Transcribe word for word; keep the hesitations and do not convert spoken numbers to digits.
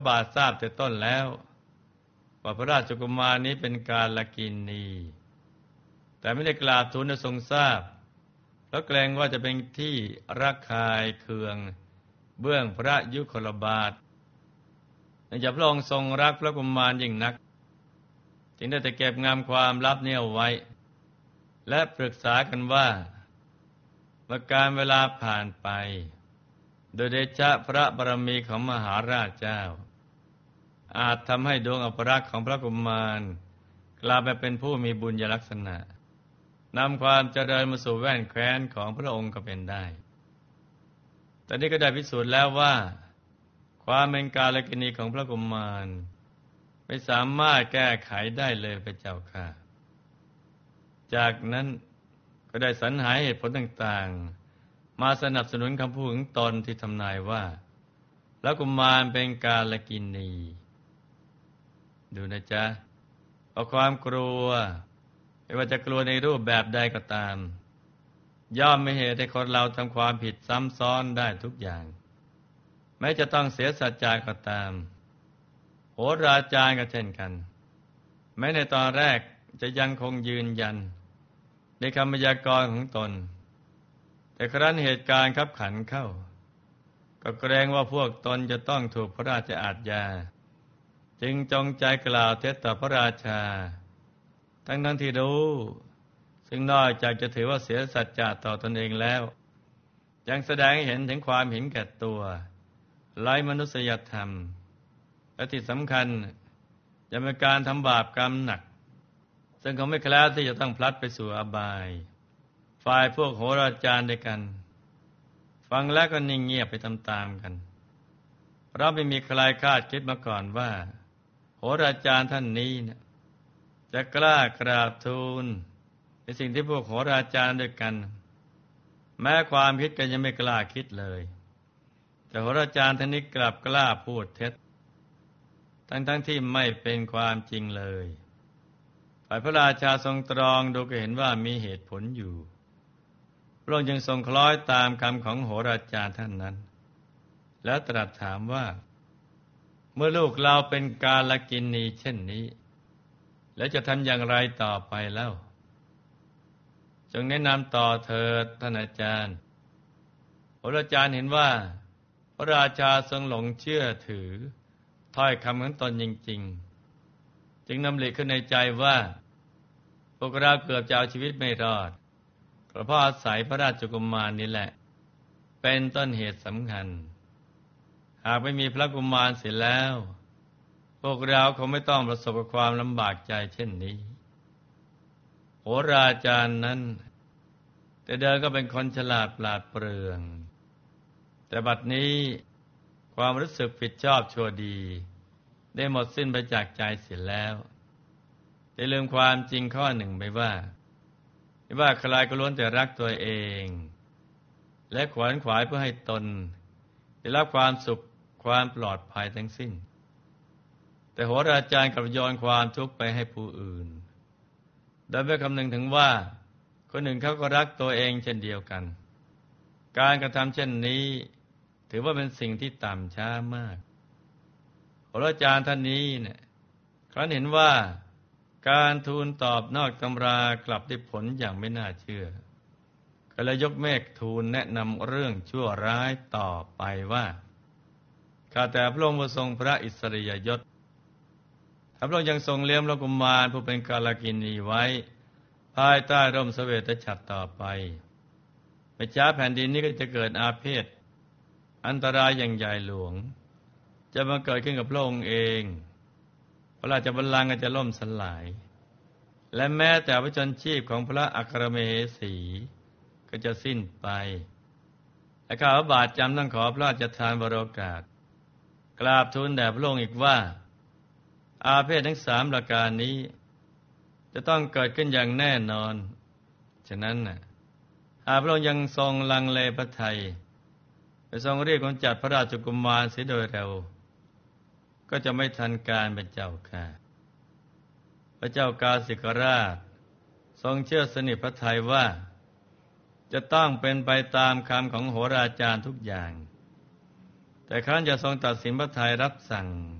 บาททราบแต่ต้นแล้วว่าพระราชกุมารนี้เป็นกาลกิณีแต่ไม่ได้กราบทูลให้ทรงทราบเพราะเกรงว่าจะเป็นที่ระคายเคืองเบื้องพระยุคลบาทเนื่องจากพระองค์ทรงรักพระกุมารยิ่งนักจึงได้แต่เก็บงำความลับนี้เอาไว้และปรึกษากันว่าเมื่อการเวลาผ่านไปโดยเดชะพระบารมีของมหาราชเจ้าอาจทำให้ดวงอัปรักษ์ของพระกุมารกลายไปเป็นผู้มีบุญยลักษณะนำความเจริญมาสู่แว่นแคว้นของพระองค์ก็เป็นได้แต่นี้ก็ได้พิสูจน์แล้วว่าความเป็นกาลกิณีของพระกุมารไม่สามารถแก้ไขได้เลยพระเจ้าค่ะจากนั้นก็ได้สรรหาเหตุผลต่างๆมาสนับสนุนคำพูดของตนที่ทำนายว่าพระกุมารเป็นกาลกิณีดูนะจ๊ะเพราะความกลัวไม่ว่าจะกลัวในรูปแบบใดก็ตามย่อมไม่เหตุให้คนเราทำความผิดซ้ำซ้อนได้ทุกอย่างแม้จะต้องเสียสัจจะก็ตามโหราจารย์ก็เช่นกันแม้ในตอนแรกจะยังคงยืนยันในคำพยากรณ์ของตนแต่ครั้นเหตุการณ์ขับขันเข้าก็เกรงว่าพวกตนจะต้องถูกพระราชอาทยาจึงจงใจกล่าวเท็จต่อพระราชาทั้งนั้นที่รู้ซึ่งนอกจากจะถือว่าเสียสัจจะต่อตนเองแล้วยังแสดงให้เห็นถึงความเห็นแก่ตัวไร้มนุษยธรรมและที่สำคัญจะเป็นการทำบาปกรรมหนักซึ่งเขาไม่แคล้วที่จะต้องพลัดไปสู่อบายฝ่ายพวกโหราจารย์ด้วยกันฟังแล้วก็นิ่งเงียบไปตามๆกันเพราะไม่มีใครคาดคิดมาก่อนว่าโหราจารย์ท่านนี้นะจะกล้ากราบทูลในสิ่งที่พวกโหราจารย์ด้วยกันแม้ความคิดก็ยังไม่กล้าคิดเลยแต่โหราจารย์ท่านนี้กลับกล้าพูดเท็จทั้งๆที่ไม่เป็นความจริงเลยฝ่ายพระราชาทรงตรองดูก็เห็นว่ามีเหตุผลอยู่พระองค์จึงทรงคล้อยตามคำของโหราจารย์ท่านนั้นแล้วตรัสถามว่าเมื่อลูกเราเป็นกาลกิณีเช่นนี้แล้วจะทำอย่างไรต่อไปเล่าจงแนะนำต่อเถิดท่านอาจารย์โหราจารย์เห็นว่าพระราชาทรงหลงเชื่อถือถ้อยคำของตนจริงๆจึงนำหลีกขึ้นในใจว่าพวกเราเกือบจะเอาชีวิตไม่รอดเพราะอาศัยพระราชกุมารนี่แหละเป็นต้นเหตุสำคัญหากไม่มีพระกุมารเสียแล้วพวกเราคงไม่ต้องประสบกับความลำบากใจเช่นนี้โหราจารย์นั้นแต่เดิมก็เป็นคนฉลาดปราดเปรื่องแต่บัดนี้ความรู้สึกผิดชอบชั่วดีได้หมดสิ้นไปจากใจเสียแล้วได้ลืมความจริงข้อหนึ่งไปว่าไม่ว่าใครก็ล้วนแต่รักตัวเองและขวนขวายเพื่อให้ตนได้รับความสุขความปลอดภัยทั้งสิ้นแต่โหราจารย์กลับโยนความทุกข์ไปให้ผู้อื่นโดยไม่คำนึงถึงว่าคนอื่นเขาก็รักตัวเองเช่นเดียวกันการกระทำเช่นนี้ถือว่าเป็นสิ่งที่ต่ำช้ามากโหราจารย์ท่านนี้เนี่ยครั้นเห็นว่าการทูลตอบนอกตำรากลับได้ผลอย่างไม่น่าเชื่อก็เลยยกเมฆทูลแนะนำเรื่องชั่วร้ายต่อไปว่าข้าแต่พระองค์ผู้ทรงพระอิสริยยศพระองค์ยังทรงเลี้ยงพระกุมารผู้เป็นกาลกิณีไว้ภายใต้ร่มเสวตฉัตรต่อไปไม่ช้าแผ่นดินนี้ก็จะเกิดอาเพศอันตรายอย่างใหญ่หลวงจะมาเกิดขึ้นกับพระองค์เองพระราชบัลลังก์ก็จะล่มสลายและแม้แต่พระชนชีพของพระอัครมเหสีก็จะสิ้นไปและข้าพระบาทจำต้องขอพระราชทานวโรกาสกราบทูลแด่พระองค์อีกว่าอาเพศทั้งสามประการนี้จะต้องเกิดขึ้นอย่างแน่นอนฉะนั้นน่ะหากพระองค์ยังทรงลังเลพระทัยไปทรงเรียกกำจัดพระราชกุมารเสียโดยเร็วก็จะไม่ทันการเป็นเจ้าค่ะพระเจ้ากาสิกราชทรงเชื่อสนิทพระทัยว่าจะต้องเป็นไปตามคำของโหราจารย์ทุกอย่างแแต่ครั้นจะทรงตัดสินพระทัยรับสั่ง